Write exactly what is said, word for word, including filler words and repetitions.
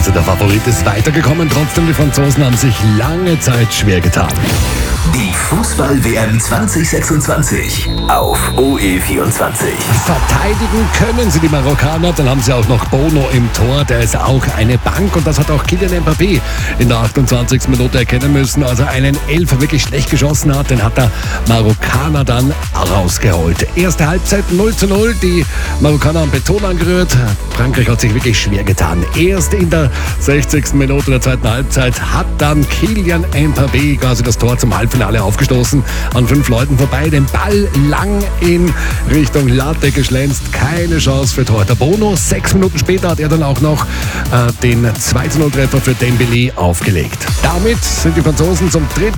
Also der Favorit ist weitergekommen, trotzdem die Franzosen haben sich lange Zeit schwer getan. Die Fußball-W M zwanzig sechsundzwanzig auf O E vierundzwanzig. Verteidigen können sie die Marokkaner, dann haben sie auch noch Bono im Tor, der ist auch eine Bank und das hat auch Kylian Mbappé in der achtundzwanzigsten Minute erkennen müssen, als er einen Elfer wirklich schlecht geschossen hat, den hat der Marokkaner dann rausgeholt. Erste Halbzeit null zu null, die Marokkaner haben Beton angerührt, Frankreich hat sich wirklich schwer getan. Erst in der sechzigsten Minute der zweiten Halbzeit hat dann Kylian Mbappé quasi das Tor zum Halbfinale aufgestoßen, an fünf Leuten vorbei, den Ball lang in Richtung Latte geschlänzt, keine Chance für Torhüter Bono. Sechs Minuten später hat er dann auch noch äh, den zwei zu null Treffer für Dembélé aufgelegt. Damit sind die Franzosen zum dritten